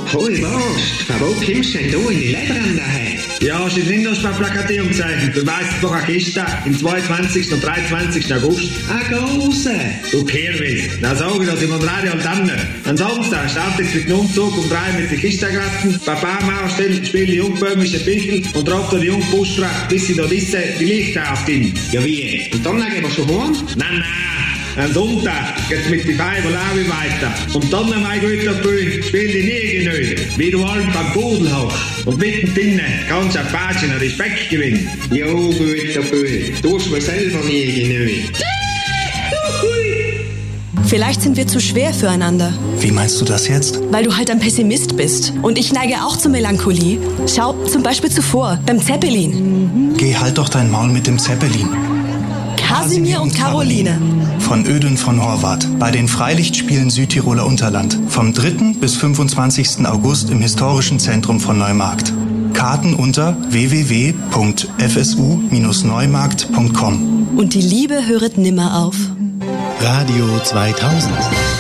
Hoi, was? Von wo kommst du denn du in die Lebende her? Ja, es ist nicht nur Plakatier umgezeichnet. Du weißt doch eine Kiste im 22. und 23. August. Grosse. Du Kehrwill. Na sag ich das im Radio Alterne. Am Samstag startet mit dem Umzug um 3 mit den Kistengratten. Papa Mauer spielt die jungböhmische Pickel und trägt die Jungbustra, bis sie da die Lichter aufgehen. Ja, wie? Und dann gehen wir schon heim? Nein. Am Sonntag geht's mit die Feiber Laui weiter. Und dann, mein guter Böhm, spiel die Negenöde, wie du halt beim Pudel hast. Und mittendrin kannst du ein Päckchen Respekt gewinnen. Jo, guter Böhm, du hast mir selber Negenöde. Vielleicht sind wir zu schwer füreinander. Wie meinst du das jetzt? Weil du halt ein Pessimist bist. Und ich neige auch zur Melancholie. Schau zum Beispiel zuvor, beim Zeppelin. Geh halt doch dein Maul mit dem Zeppelin. Kasimir und Caroline. Von Ödön von Horvath bei den Freilichtspielen Südtiroler Unterland. Vom 3. bis 25. August im historischen Zentrum von Neumarkt. Karten unter www.fsu-neumarkt.com. Und die Liebe höret nimmer auf. Radio 2000.